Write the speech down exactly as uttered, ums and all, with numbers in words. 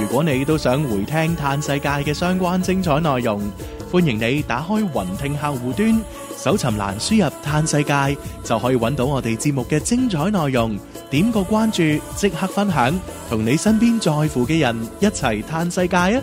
果你都想回聽嘆世界嘅相關精彩內容，歡迎你打開雲聽客戶端，搜尋欄輸入嘆世界，就可以揾到我哋節目嘅精彩內容。點個關注，即刻分享，同你身邊在乎嘅人一齊嘆世界啊！